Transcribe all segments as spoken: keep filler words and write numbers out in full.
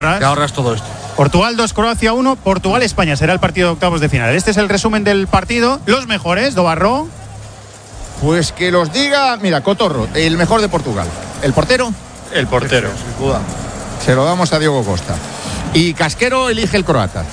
Te ahorras todo esto. Portugal dos, Croacia uno, Portugal-España será el partido de octavos de final. Este es el resumen del partido. Los mejores, Dobarro. Pues que los diga, mira, Cotorro, el mejor de Portugal. ¿El portero? El portero, sin duda. Se lo damos a Diogo Costa. Y Casquero elige el croata.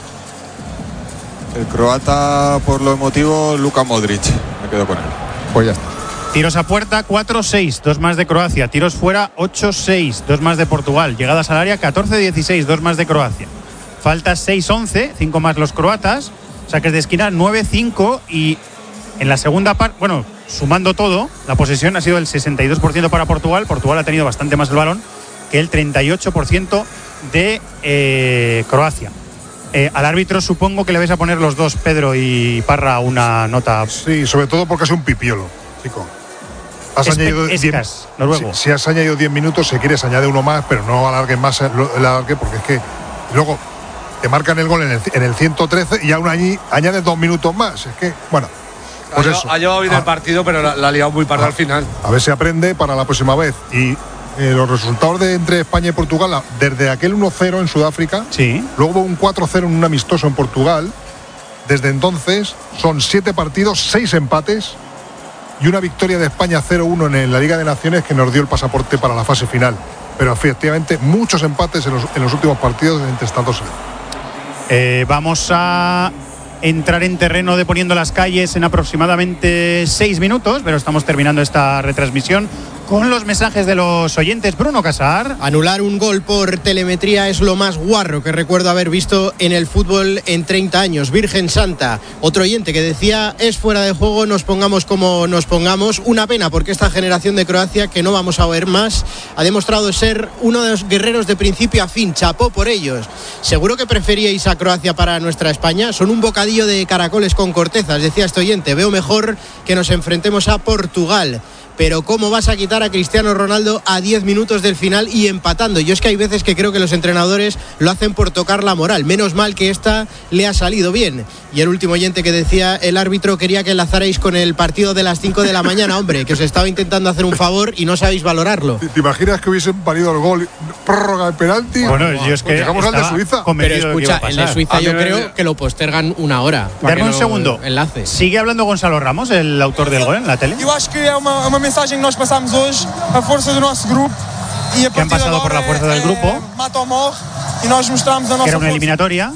El croata, por lo emotivo, Luka Modric. Me quedo con él. Pues ya está. Tiros a puerta, cuatro seis, dos más de Croacia. Tiros fuera, ocho seis, dos más de Portugal. Llegadas al área, catorce dieciséis, dos más de Croacia. Faltas seis once, cinco más los croatas. Saques de esquina, nueve cinco. Y en la segunda parte, bueno, sumando todo, la posesión ha sido el sesenta y dos por ciento para Portugal. Portugal ha tenido bastante más el balón que el treinta y ocho por ciento de eh, Croacia. Eh, al árbitro supongo que le vais a poner los dos, Pedro y Parra, una nota. Sí, sobre todo porque es un pipiolo, chico. Has Espe- añadido Escas, diez, noruego. Si, si has añadido diez minutos, si quieres añade uno más, pero no alargues más el, el alargue, porque es que luego te marcan el gol en el, en el ciento trece y aún allí añades dos minutos más. Es que, bueno, pues ha, eso. ha llevado bien Ah, el partido, pero la, la ha liado muy parda ah, al final. A ver si aprende para la próxima vez. Y eh, los resultados de entre España y Portugal, desde aquel uno cero en Sudáfrica, Sí. luego hubo un cuatro cero en un amistoso en Portugal. Desde entonces son siete partidos, seis empates y una victoria de España cero uno en la Liga de Naciones que nos dio el pasaporte para la fase final. Pero efectivamente muchos empates en los, en los últimos partidos entre estas dos selecciones. Eh, vamos a entrar en terreno de Poniendo las Calles en aproximadamente seis minutos, pero estamos terminando esta retransmisión con los mensajes de los oyentes. Bruno Casar. Anular un gol por telemetría es lo más guarro que recuerdo haber visto en el fútbol en treinta años. Virgen Santa. Otro oyente que decía, es fuera de juego, nos pongamos como nos pongamos. Una pena porque esta generación de Croacia, que no vamos a ver más, ha demostrado ser uno de los guerreros de principio a fin. Chapó por ellos. ¿Seguro que preferíais a Croacia para nuestra España? Son un bocadillo de caracoles con cortezas, decía este oyente. Veo mejor que nos enfrentemos a Portugal. Pero ¿cómo vas a quitar a Cristiano Ronaldo a diez minutos del final y empatando? Yo es que hay veces que creo que los entrenadores lo hacen por tocar la moral. Menos mal que esta le ha salido bien. Y el último oyente que decía, el árbitro quería que enlazarais con el partido de las cinco de la mañana, hombre, que os estaba intentando hacer un favor y no sabéis valorarlo. ¿Te, te imaginas que hubiesen valido el gol, prórroga de penalti? Bueno, yo es que llegamos al de Suiza. Pero escucha, el de Suiza yo A creo ver, que lo postergan una hora. Darme un segundo. Enlace. Sigue hablando Gonzalo Ramos, el autor del gol en la tele. Eu acho que é uma, uma mensagem que nós passamos hoje, a força do nosso grupo e a Que han partir de pasado por la agora fuerza del é, grupo. é mata ou morre e nós mostramos a Que nossa era una força. eliminatoria.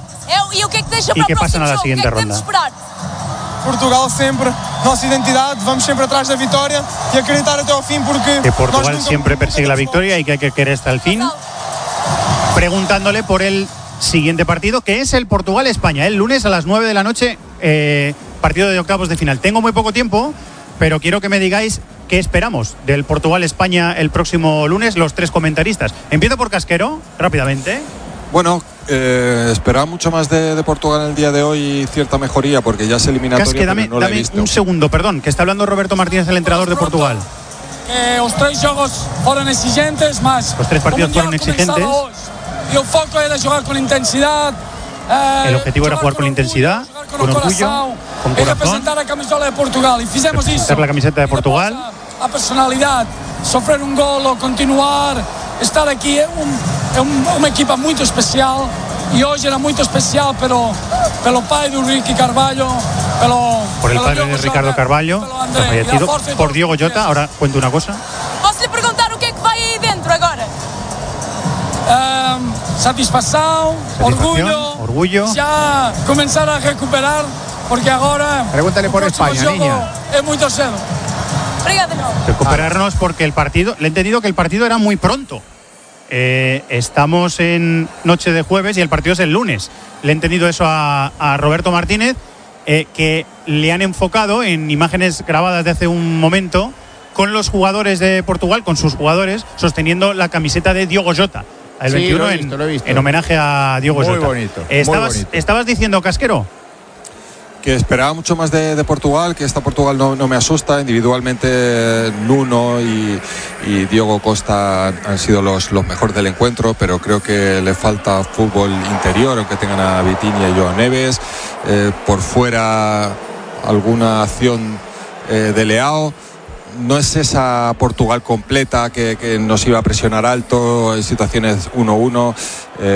E o que é que deixa ¿Y para qué o pasa próximo en la jogo? siguiente O que é que temos de ronda? esperar? Portugal sempre, nossa identidade, vamos sempre atrás da vitória e acreditar até ao fim porque Que nós Portugal nunca, siempre nunca persigue la temos victoria y que hay que querer hasta el fin. Preguntándole por el siguiente partido, que es el Portugal-España, el lunes a las nueve de la noche, eh, partido de octavos de final. Tengo muy poco tiempo, pero quiero que me digáis qué esperamos del Portugal-España el próximo lunes, los tres comentaristas. Empiezo por Casquero, rápidamente. Bueno, eh, esperaba mucho más de, de Portugal en el día de hoy y cierta mejoría porque ya es eliminatoria, Casque, pero dame, no la he dame visto. un segundo, perdón, que está hablando Roberto Martínez, el entrenador de Portugal. Eh, os três jogos foram exigentes, mas Los tres partidos fueron exigentes. E o foco era jogar con intensidad. El objetivo era jugar con intensidad, con orgullo, con e corazón, representar a camisola de Portugal. E fizemos isso. representar la camiseta de Portugal. A personalidade, sofrer um golo, continuar, estar aqui é, um, é um, uma equipa muito especial e hoje era muito especial pelo, pelo pai do Ricky Carvalho, pelo, Por el pelo padre Diogo de Ricardo Jota, Carvalho, pelo que ha André, e a fallecido, força de por todos Diogo os Jota. Ahora cuento una cosa. Posso lhe perguntar o que é que vai aí dentro agora? Um, satisfação, orgulho, orgullo. já começar a recuperar, porque agora Pregúntale por o próximo España, jogo niña. é muito cedo. Obrigada, não. Recuperarnos porque el partido, le he entendido que el partido era muy pronto. Eh, estamos en noche de jueves y el partido es el lunes. Le he entendido eso a, a Roberto Martínez, eh, que le han enfocado en imágenes grabadas de hace un momento con los jugadores de Portugal, con sus jugadores, sosteniendo la camiseta de Diogo Jota. El Sí, veintiuno lo he en, visto, lo he visto. en homenaje a Diogo Muy Jota. bonito, Eh, estabas, muy bonito. estabas diciendo, Casquero. Que esperaba mucho más de, de Portugal, que esta Portugal no, no me asusta. Individualmente Nuno y, y Diogo Costa han, han sido los, los mejores del encuentro, pero creo que le falta fútbol interior, aunque tengan a Vitinha y Joao Neves. Eh, por fuera alguna acción eh, de Leao. no es esa Portugal completa que, que nos iba a presionar alto en situaciones uno uno. Eh,